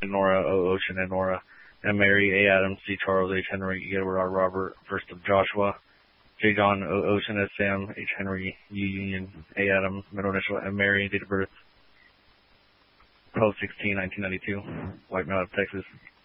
Nora, O. Ocean, and Nora. M. Mary, A. Adams, C. Charles, H. Henry, E. Edward, R. Robert, first of Joshua. J. John, O. Ocean, S. Sam, H. Henry, U. Union, A. Adams, middle initial, M. Mary, date of birth 12/16/1992, white male of Texas.